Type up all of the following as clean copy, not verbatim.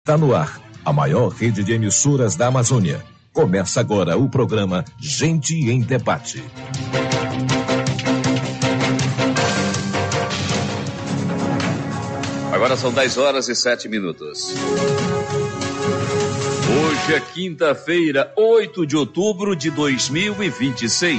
Está no ar, a maior rede de emissoras da Amazônia. Começa agora o programa Gente em Debate. Agora são 10h07. Hoje é quinta-feira, 8 de outubro de 2026.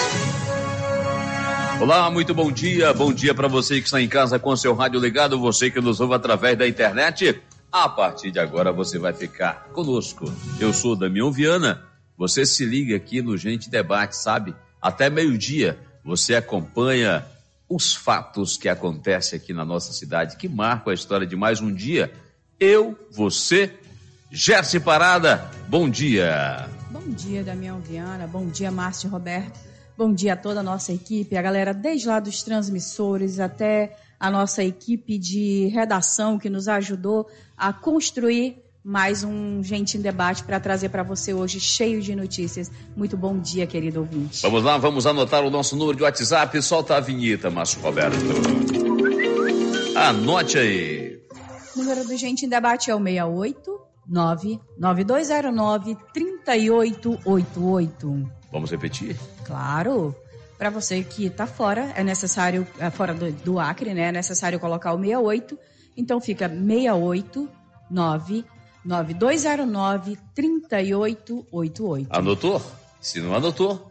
Olá, muito bom dia para você que está em casa com seu rádio ligado, você que nos ouve através da internet. A partir de agora você vai ficar conosco. Eu sou Damião Viana, você se liga aqui no Gente Debate, sabe? Até meio-dia você acompanha os fatos que acontecem aqui na nossa cidade, que marcam a história de mais um dia. Eu, você, Gersi Parada, bom dia. Bom dia, Damião Viana, bom dia, Márcio Roberto, bom dia a toda a nossa equipe, a galera desde lá dos transmissores até a nossa equipe de redação que nos ajudou a construir mais um Gente em Debate para trazer para você hoje cheio de notícias. Muito bom dia, querido ouvinte. Vamos lá, vamos anotar o nosso número de WhatsApp. Solta a vinheta, Márcio Roberto. Anote aí. O número do Gente em Debate é o 689-9209-3888. Vamos repetir? Claro. Para você que está fora, é necessário, fora do Acre, né? É necessário colocar o 68. Então fica 689-9209-3888. Anotou? Se não anotou,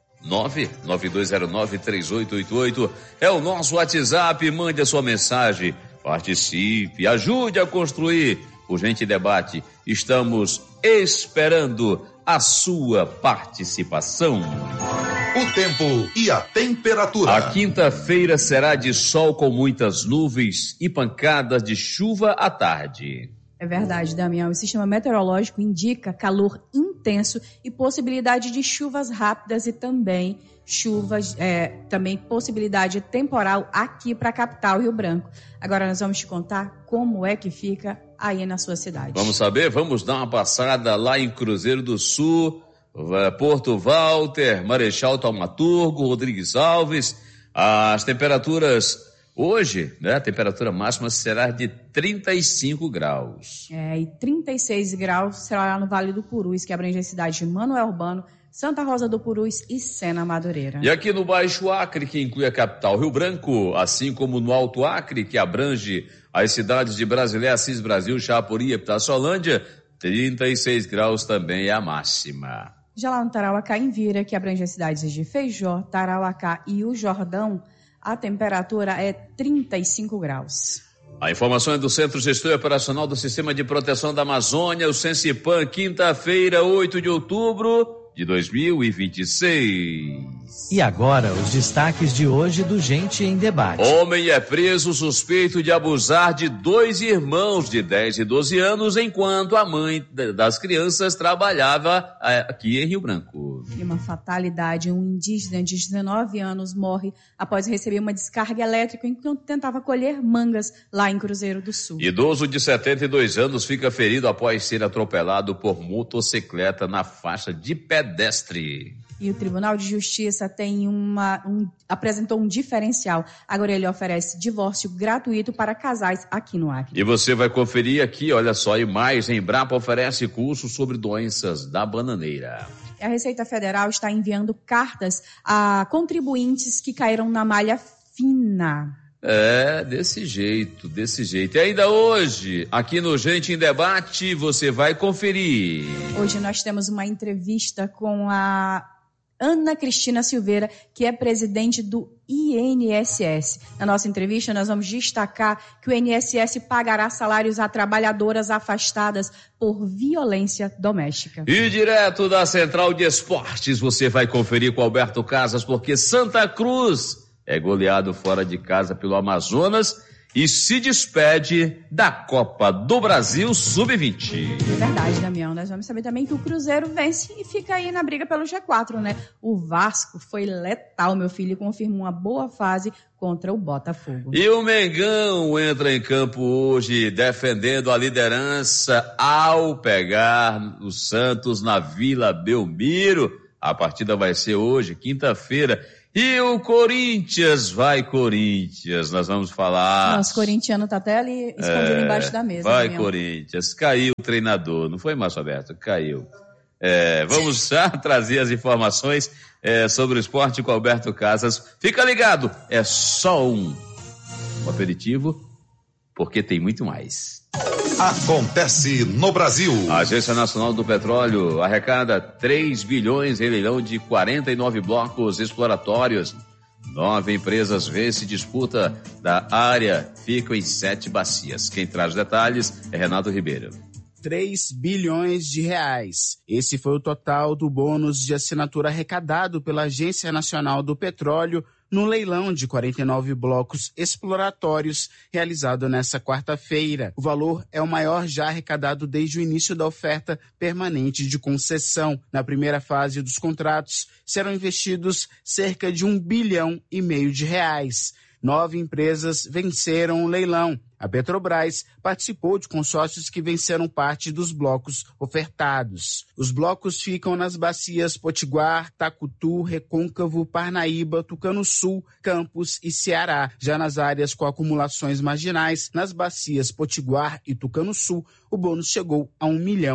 99209-3888 é o nosso WhatsApp. Mande a sua mensagem, participe, ajude a construir o Gente Debate. Estamos esperando a sua participação. O tempo e a temperatura. A quinta-feira será de sol com muitas nuvens e pancadas de chuva à tarde. É verdade, Damião. O sistema meteorológico indica calor intenso e possibilidade de chuvas rápidas e também também possibilidade temporal aqui para a capital, Rio Branco. Agora nós vamos te contar como é que fica aí na sua cidade. Vamos saber? Vamos dar uma passada lá em Cruzeiro do Sul, Porto Walter, Marechal Thaumaturgo, Rodrigues Alves. As temperaturas hoje, né? A temperatura máxima será de 35 graus. E 36 graus será lá no Vale do Purus, que abrange as cidades de Manoel Urbano, Santa Rosa do Purus e Sena Madureira. E aqui no Baixo Acre, que inclui a capital Rio Branco, assim como no Alto Acre, que abrange as cidades de Brasília, Assis Brasil, Chapuri e Pitaçolândia, 36 graus também é a máxima. Já lá no Tarauacá em Vira, que abrange as cidades de Feijó, Tarauacá e o Jordão, a temperatura é 35 graus. A informação é do Centro Gestor Operacional do Sistema de Proteção da Amazônia, o Sensipan, quinta-feira, 8 de outubro de 2026. E agora, os destaques de hoje do Gente em Debate. Homem é preso suspeito de abusar de 2 irmãos de 10 e 12 anos, enquanto a mãe das crianças trabalhava aqui em Rio Branco. E uma fatalidade, um indígena de 19 anos morre após receber uma descarga elétrica enquanto tentava colher mangas lá em Cruzeiro do Sul. Idoso de 72 anos fica ferido após ser atropelado por motocicleta na faixa de pedestre. E o Tribunal de Justiça apresentou um diferencial. Agora ele oferece divórcio gratuito para casais aqui no Acre. E você vai conferir aqui, olha só, e mais, a Embrapa oferece curso sobre doenças da bananeira. A Receita Federal está enviando cartas a contribuintes que caíram na malha fina. Desse jeito. E ainda hoje, aqui no Gente em Debate, você vai conferir. Hoje nós temos uma entrevista com a Ana Cristina Silveira, que é presidente do INSS. Na nossa entrevista, nós vamos destacar que o INSS pagará salários a trabalhadoras afastadas por violência doméstica. E direto da Central de Esportes, você vai conferir com Alberto Casas, porque Santa Cruz é goleado fora de casa pelo Amazonas e se despede da Copa do Brasil Sub-20. É verdade, Damião. Nós vamos saber também que o Cruzeiro vence e fica aí na briga pelo G4, né? O Vasco foi letal, meu filho, e confirmou uma boa fase contra o Botafogo. E o Mengão entra em campo hoje defendendo a liderança ao pegar o Santos na Vila Belmiro. A partida vai ser hoje, quinta-feira. E o Corinthians, vai Corinthians, nós vamos falar. Nosso corintiano tá até ali escondido embaixo da mesa. Vai Corinthians, caiu o treinador, não foi, Márcio Alberto? Caiu. Vamos já trazer as informações sobre o esporte com Alberto Casas. Fica ligado, é só um aperitivo, porque tem muito mais. Acontece no Brasil. A Agência Nacional do Petróleo arrecada 3 bilhões em leilão de 49 blocos exploratórios. 9 empresas vencem disputa da área, ficam em 7 bacias. Quem traz os detalhes é Renato Ribeiro. 3 bilhões de reais. Esse foi o total do bônus de assinatura arrecadado pela Agência Nacional do Petróleo no leilão de 49 blocos exploratórios realizado nesta quarta-feira. O valor é o maior já arrecadado desde o início da oferta permanente de concessão. Na primeira fase dos contratos, serão investidos cerca de 1,5 bilhão de reais. 9 empresas venceram o leilão. A Petrobras participou de consórcios que venceram parte dos blocos ofertados. Os blocos ficam nas bacias Potiguar, Tacutu, Recôncavo, Parnaíba, Tucano-Sul, Campos e Ceará. Já nas áreas com acumulações marginais, nas bacias Potiguar e Tucano-Sul, o bônus chegou a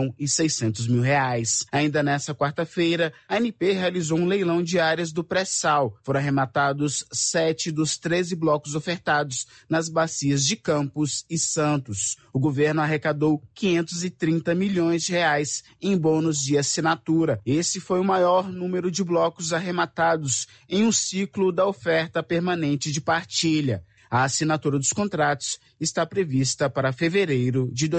R$1.600.000. Ainda nessa quarta-feira, a ANP realizou um leilão de áreas do pré-sal. Foram arrematados 7 dos 13 blocos ofertados nas bacias de Campos e Santos. O governo arrecadou 530 milhões de reais em bônus de assinatura. Esse foi o maior número de blocos arrematados em um ciclo da oferta permanente de partilha. A assinatura dos contratos está prevista para fevereiro de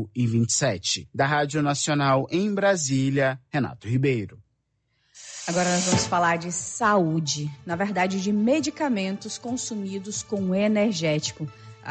2027. Da Rádio Nacional em Brasília, Renato Ribeiro. Agora nós vamos falar de saúde, na verdade de medicamentos consumidos com energético.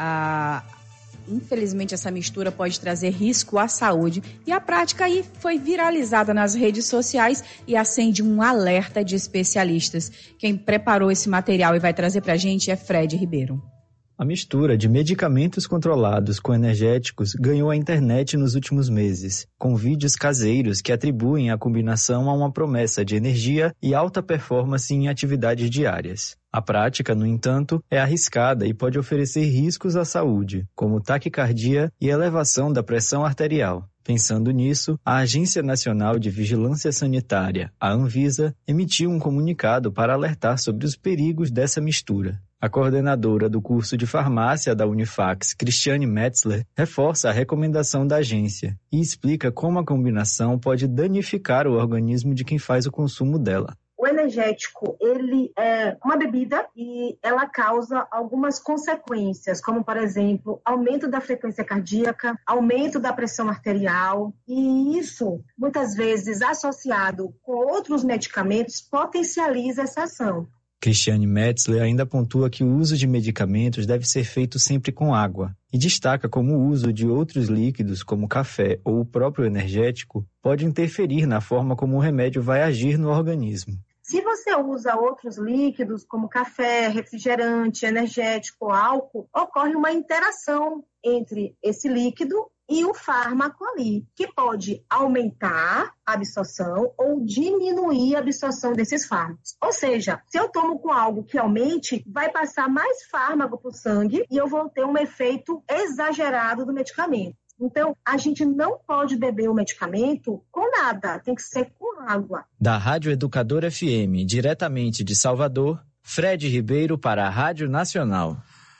Infelizmente essa mistura pode trazer risco à saúde e a prática aí foi viralizada nas redes sociais e acende um alerta de especialistas. Quem preparou esse material e vai trazer pra gente é Fred Ribeiro. A mistura de medicamentos controlados com energéticos ganhou a internet nos últimos meses, com vídeos caseiros que atribuem a combinação a uma promessa de energia e alta performance em atividades diárias. A prática, no entanto, é arriscada e pode oferecer riscos à saúde, como taquicardia e elevação da pressão arterial. Pensando nisso, a Agência Nacional de Vigilância Sanitária, a Anvisa, emitiu um comunicado para alertar sobre os perigos dessa mistura. A coordenadora do curso de farmácia da Unifax, Cristiane Metzler, reforça a recomendação da agência e explica como a combinação pode danificar o organismo de quem faz o consumo dela. O energético, ele é uma bebida e ela causa algumas consequências, como, por exemplo, aumento da frequência cardíaca, aumento da pressão arterial, e isso, muitas vezes, associado com outros medicamentos, potencializa essa ação. Cristiane Metzler ainda pontua que o uso de medicamentos deve ser feito sempre com água e destaca como o uso de outros líquidos, como café ou o próprio energético, pode interferir na forma como o remédio vai agir no organismo. Se você usa outros líquidos, como café, refrigerante, energético, álcool, ocorre uma interação entre esse líquido e o fármaco ali, que pode aumentar a absorção ou diminuir a absorção desses fármacos. Ou seja, se eu tomo com algo que aumente, vai passar mais fármaco para o sangue e eu vou ter um efeito exagerado do medicamento. Então, a gente não pode beber o medicamento com nada, tem que ser com água. Da Rádio Educadora FM, diretamente de Salvador, Fred Ribeiro para a Rádio Nacional.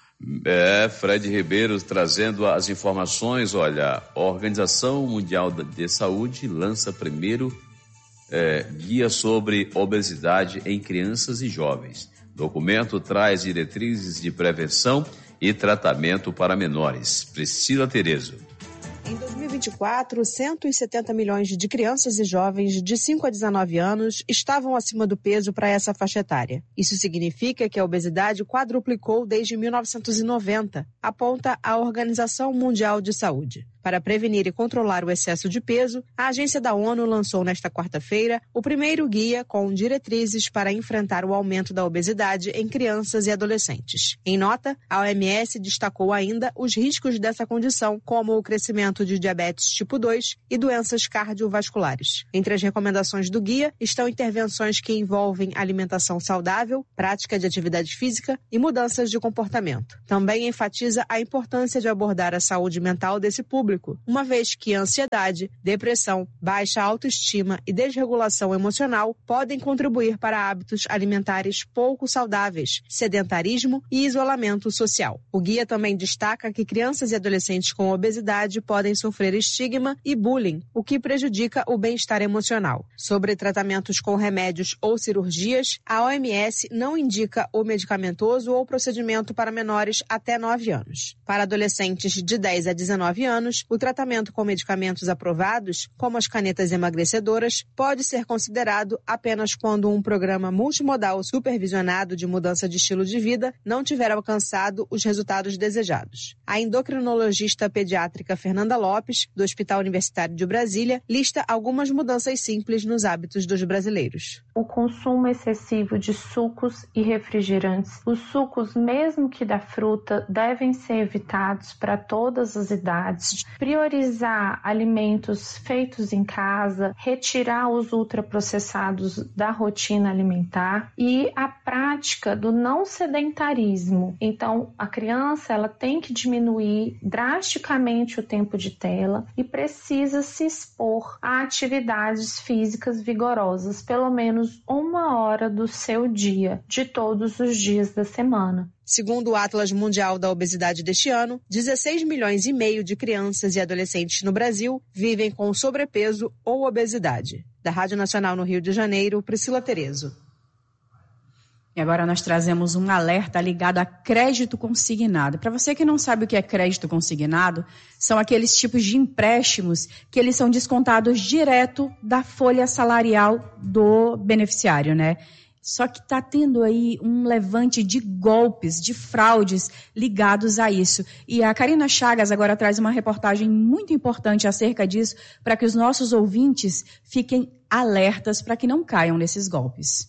Fred Ribeiro trazendo as informações. Olha, a Organização Mundial de Saúde lança primeiro guia sobre obesidade em crianças e jovens. O documento traz diretrizes de prevenção e tratamento para menores. Priscila Terezo. Em 2024, 170 milhões de crianças e jovens de 5 a 19 anos estavam acima do peso para essa faixa etária. Isso significa que a obesidade quadruplicou desde 1990, aponta a Organização Mundial de Saúde. Para prevenir e controlar o excesso de peso, a agência da ONU lançou nesta quarta-feira o primeiro guia com diretrizes para enfrentar o aumento da obesidade em crianças e adolescentes. Em nota, a OMS destacou ainda os riscos dessa condição, como o crescimento tratamento de diabetes tipo 2 e doenças cardiovasculares. Entre as recomendações do guia estão intervenções que envolvem alimentação saudável, prática de atividade física e mudanças de comportamento. Também enfatiza a importância de abordar a saúde mental desse público, uma vez que ansiedade, depressão, baixa autoestima e desregulação emocional podem contribuir para hábitos alimentares pouco saudáveis, sedentarismo e isolamento social. O guia também destaca que crianças e adolescentes com obesidade podem sofrer estigma e bullying, o que prejudica o bem-estar emocional. Sobre tratamentos com remédios ou cirurgias, a OMS não indica o medicamentoso ou procedimento para menores até 9 anos. Para adolescentes de 10 a 19 anos, o tratamento com medicamentos aprovados, como as canetas emagrecedoras, pode ser considerado apenas quando um programa multimodal supervisionado de mudança de estilo de vida não tiver alcançado os resultados desejados. A endocrinologista pediátrica Fernanda Lopes, do Hospital Universitário de Brasília, lista algumas mudanças simples nos hábitos dos brasileiros. O consumo excessivo de sucos e refrigerantes. Os sucos, mesmo que da fruta, devem ser evitados para todas as idades. Priorizar alimentos feitos em casa, retirar os ultraprocessados da rotina alimentar e a prática do não sedentarismo. Então, a criança ela tem que diminuir drasticamente o tempo de tela e precisa se expor a atividades físicas vigorosas, pelo menos 1 hora do seu dia, de todos os dias da semana. Segundo o Atlas Mundial da Obesidade deste ano, 16 milhões e meio de crianças e adolescentes no Brasil vivem com sobrepeso ou obesidade. Da Rádio Nacional no Rio de Janeiro, Priscila Terezo. E agora nós trazemos um alerta ligado a crédito consignado. Para você que não sabe o que é crédito consignado, são aqueles tipos de empréstimos que eles são descontados direto da folha salarial do beneficiário, né? Só que está tendo aí um levante de golpes, de fraudes ligados a isso. E a Karina Chagas agora traz uma reportagem muito importante acerca disso, para que os nossos ouvintes fiquem alertas para que não caiam nesses golpes.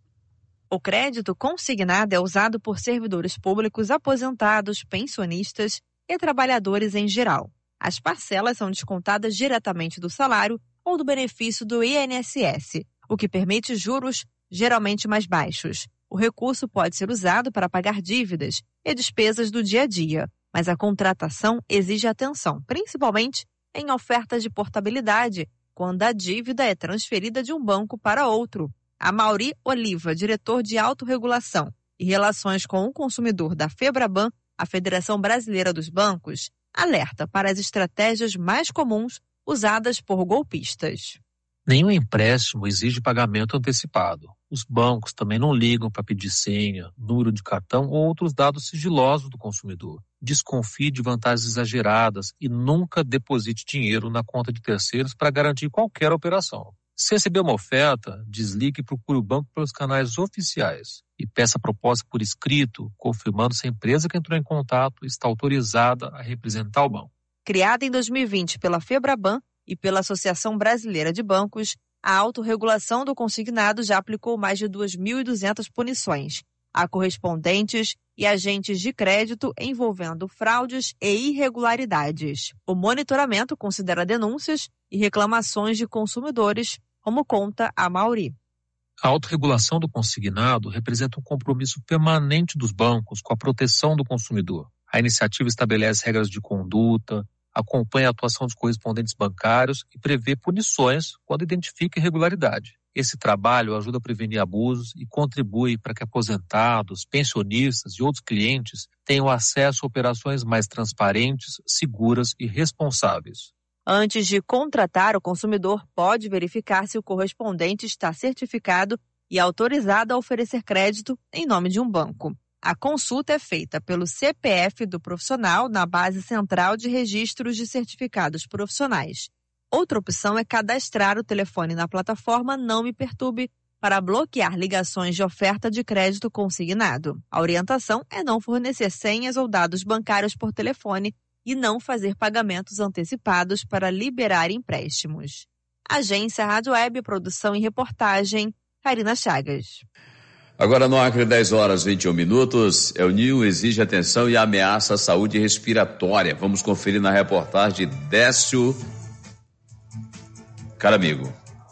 O crédito consignado é usado por servidores públicos, aposentados, pensionistas e trabalhadores em geral. As parcelas são descontadas diretamente do salário ou do benefício do INSS, o que permite juros geralmente mais baixos. O recurso pode ser usado para pagar dívidas e despesas do dia a dia, mas a contratação exige atenção, principalmente em ofertas de portabilidade, quando a dívida é transferida de um banco para outro. Amaury Oliva, diretor de autorregulação e relações com o consumidor da FEBRABAN, a Federação Brasileira dos Bancos, alerta para as estratégias mais comuns usadas por golpistas. Nenhum empréstimo exige pagamento antecipado. Os bancos também não ligam para pedir senha, número de cartão ou outros dados sigilosos do consumidor. Desconfie de vantagens exageradas e nunca deposite dinheiro na conta de terceiros para garantir qualquer operação. Se receber uma oferta, desligue e procure o banco pelos canais oficiais e peça a proposta por escrito, confirmando se a empresa que entrou em contato está autorizada a representar o banco. Criada em 2020 pela FEBRABAN e pela Associação Brasileira de Bancos, a autorregulação do consignado já aplicou mais de 2.200 punições a correspondentes e agentes de crédito envolvendo fraudes e irregularidades. O monitoramento considera denúncias e reclamações de consumidores, como conta a Amaury. A autorregulação do consignado representa um compromisso permanente dos bancos com a proteção do consumidor. A iniciativa estabelece regras de conduta, acompanha a atuação dos correspondentes bancários e prevê punições quando identifica irregularidade. Esse trabalho ajuda a prevenir abusos e contribui para que aposentados, pensionistas e outros clientes tenham acesso a operações mais transparentes, seguras e responsáveis. Antes de contratar, o consumidor pode verificar se o correspondente está certificado e autorizado a oferecer crédito em nome de um banco. A consulta é feita pelo CPF do profissional na base central de registros de certificados profissionais. Outra opção é cadastrar o telefone na plataforma Não Me Perturbe para bloquear ligações de oferta de crédito consignado. A orientação é não fornecer senhas ou dados bancários por telefone e não fazer pagamentos antecipados para liberar empréstimos. Agência Rádio Web, produção e reportagem, Karina Chagas. Agora no Acre, 10h21. El Niño exige atenção e ameaça a saúde respiratória. Vamos conferir na reportagem de Décio Caramigo.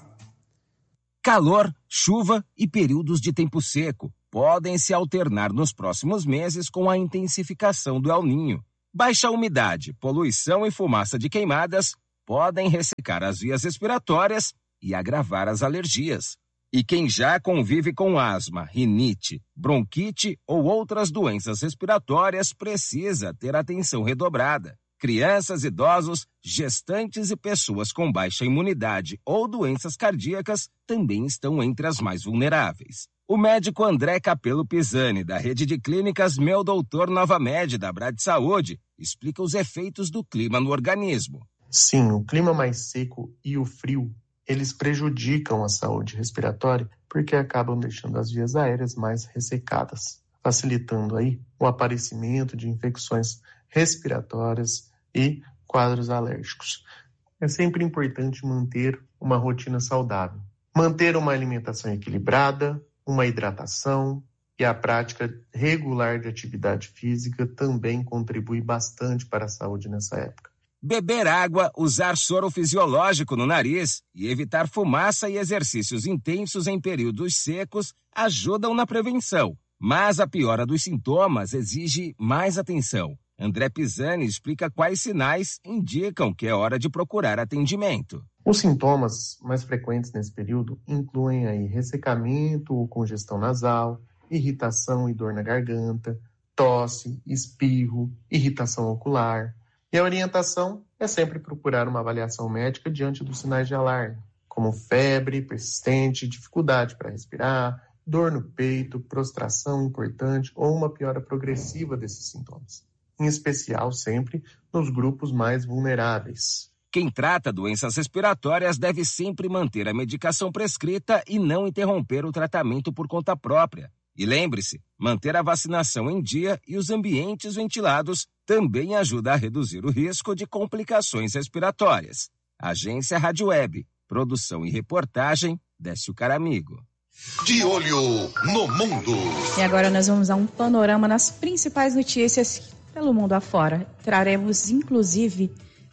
Calor, chuva e períodos de tempo seco podem se alternar nos próximos meses com a intensificação do El Niño. Baixa umidade, poluição e fumaça de queimadas podem ressecar as vias respiratórias e agravar as alergias. E quem já convive com asma, rinite, bronquite ou outras doenças respiratórias precisa ter atenção redobrada. Crianças, idosos, gestantes e pessoas com baixa imunidade ou doenças cardíacas também estão entre as mais vulneráveis. O médico André Capello Pisani, da rede de clínicas Meu Doutor Nova Med, da Brad Saúde, explica os efeitos do clima no organismo. Sim, o clima mais seco e o frio, eles prejudicam a saúde respiratória porque acabam deixando as vias aéreas mais ressecadas, facilitando aí o aparecimento de infecções respiratórias e quadros alérgicos. É sempre importante manter uma rotina saudável, manter uma alimentação equilibrada, uma hidratação e a prática regular de atividade física também contribui bastante para a saúde nessa época. Beber água, usar soro fisiológico no nariz e evitar fumaça e exercícios intensos em períodos secos ajudam na prevenção. Mas a piora dos sintomas exige mais atenção. André Pisani explica quais sinais indicam que é hora de procurar atendimento. Os sintomas mais frequentes nesse período incluem aí ressecamento ou congestão nasal, irritação e dor na garganta, tosse, espirro, irritação ocular. E a orientação é sempre procurar uma avaliação médica diante dos sinais de alarme, como febre persistente, dificuldade para respirar, dor no peito, prostração importante ou uma piora progressiva desses sintomas. Em especial, sempre nos grupos mais vulneráveis. Quem trata doenças respiratórias deve sempre manter a medicação prescrita e não interromper o tratamento por conta própria. E lembre-se, manter a vacinação em dia e os ambientes ventilados também ajuda a reduzir o risco de complicações respiratórias. Agência Rádio Web, produção e reportagem, Décio Caramigo. De olho no mundo. E agora nós vamos a um panorama nas principais notícias pelo mundo afora. Traremos, inclusive,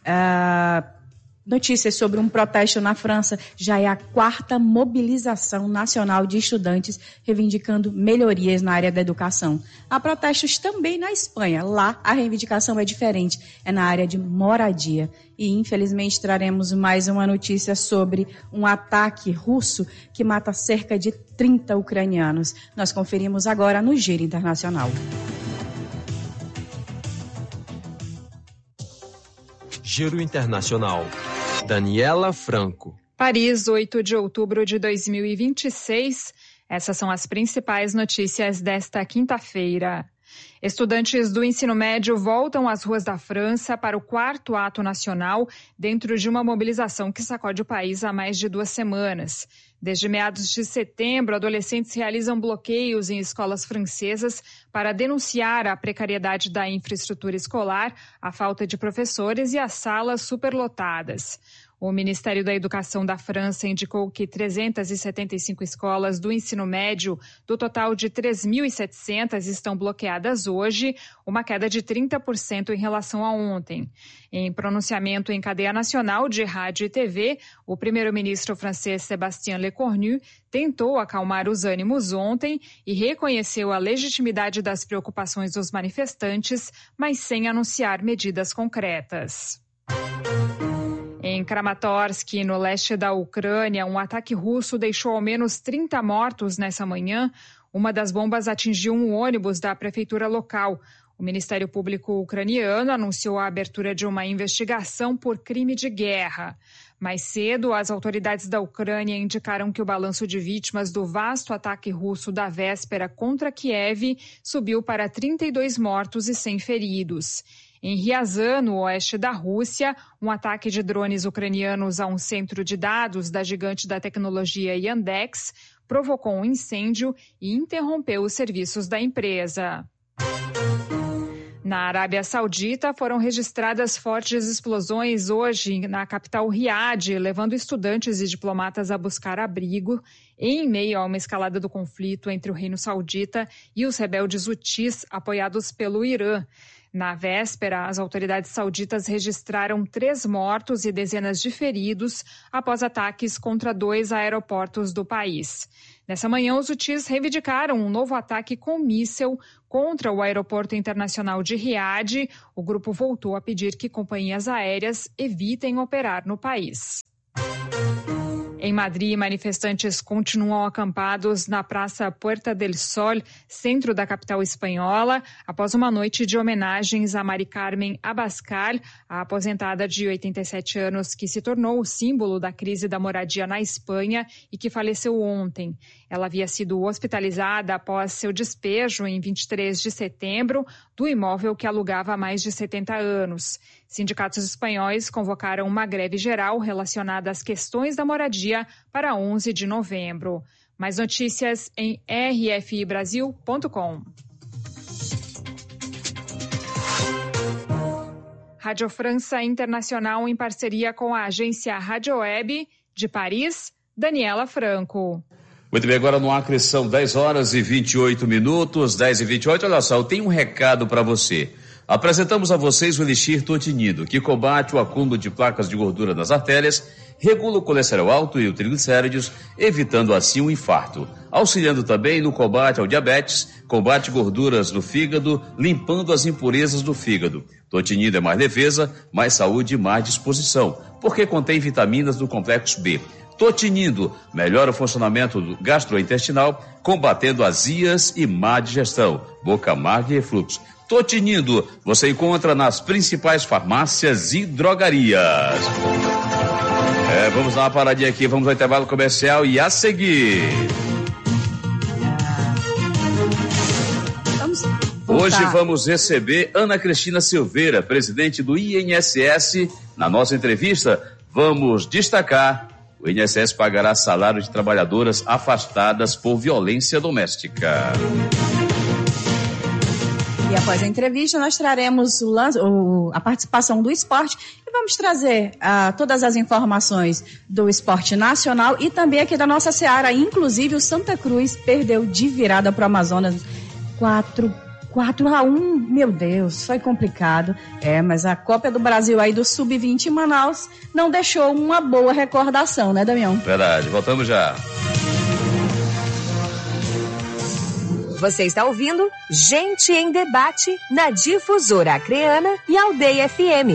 notícias sobre um protesto na França. Já é a 4ª mobilização nacional de estudantes reivindicando melhorias na área da educação. Há protestos também na Espanha. Lá a reivindicação é diferente, é na área de moradia. E infelizmente traremos mais uma notícia sobre um ataque russo que mata cerca de 30 ucranianos. Nós conferimos agora no Giro Internacional. Giro Internacional. Daniela Franco. Paris, 8 de outubro de 2026. Essas são as principais notícias desta quinta-feira. Estudantes do ensino médio voltam às ruas da França para o 4º ato nacional dentro de uma mobilização que sacode o país há mais de 2 semanas. Desde meados de setembro, adolescentes realizam bloqueios em escolas francesas para denunciar a precariedade da infraestrutura escolar, a falta de professores e as salas superlotadas. O Ministério da Educação da França indicou que 375 escolas do ensino médio, do total de 3.700, estão bloqueadas hoje, uma queda de 30% em relação a ontem. Em pronunciamento em cadeia nacional de rádio e TV, o primeiro-ministro francês Sébastien Lecornu tentou acalmar os ânimos ontem e reconheceu a legitimidade das preocupações dos manifestantes, mas sem anunciar medidas concretas. Em Kramatorsk, no leste da Ucrânia, um ataque russo deixou ao menos 30 mortos nessa manhã. Uma das bombas atingiu um ônibus da prefeitura local. O Ministério Público ucraniano anunciou a abertura de uma investigação por crime de guerra. Mais cedo, as autoridades da Ucrânia indicaram que o balanço de vítimas do vasto ataque russo da véspera contra Kiev subiu para 32 mortos e 100 feridos. Em Ryazan, no oeste da Rússia, um ataque de drones ucranianos a um centro de dados da gigante da tecnologia Yandex provocou um incêndio e interrompeu os serviços da empresa. Na Arábia Saudita, foram registradas fortes explosões hoje na capital Riad, levando estudantes e diplomatas a buscar abrigo em meio a uma escalada do conflito entre o Reino Saudita e os rebeldes hutis, apoiados pelo Irã. Na véspera, as autoridades sauditas registraram 3 mortos e dezenas de feridos após ataques contra 2 aeroportos do país. Nessa manhã, os hutis reivindicaram um novo ataque com míssil contra o aeroporto internacional de Riad. O grupo voltou a pedir que companhias aéreas evitem operar no país. Em Madrid, manifestantes continuam acampados na Praça Puerta del Sol, centro da capital espanhola, após uma noite de homenagens a Mari Carmen Abascal, a aposentada de 87 anos que se tornou o símbolo da crise da moradia na Espanha e que faleceu ontem. Ela havia sido hospitalizada após seu despejo em 23 de setembro do imóvel que alugava há mais de 70 anos. Sindicatos espanhóis convocaram uma greve geral relacionada às questões da moradia para 11 de novembro. Mais notícias em rfibrasil.com. Rádio França Internacional em parceria com a agência Rádio Web de Paris, Daniela Franco. Muito bem, agora no Acre são 10 horas e 28 minutos, 10 e 28. Olha só, eu tenho um recado para você. Apresentamos a vocês o Elixir Totinido, que combate o acúmulo de placas de gordura nas artérias, regula o colesterol alto e o triglicéridos, evitando assim um infarto. Auxiliando também no combate ao diabetes, combate gorduras no fígado, limpando as impurezas do fígado. Totinido é mais leveza, mais saúde e mais disposição, porque contém vitaminas do complexo B. Totinido melhora o funcionamento do gastrointestinal, combatendo azias e má digestão, boca amarga e refluxo. Totinido você encontra nas principais farmácias e drogarias. Vamos dar uma paradinha aqui, vamos ao intervalo comercial e a seguir. Hoje vamos receber Ana Cristina Silveira, presidente do INSS. Na nossa entrevista, vamos destacar: o INSS pagará salário de trabalhadoras afastadas por violência doméstica. E após a entrevista, nós traremos a participação do esporte e vamos trazer todas as informações do esporte nacional e também aqui da nossa Seara. Inclusive, o Santa Cruz perdeu de virada para o Amazonas 4-1. Meu Deus, foi complicado. Mas a Copa do Brasil aí do Sub-20 em Manaus não deixou uma boa recordação, né, Damião? Verdade, voltamos já. Você está ouvindo Gente em Debate na Difusora Acreana e Aldeia FM.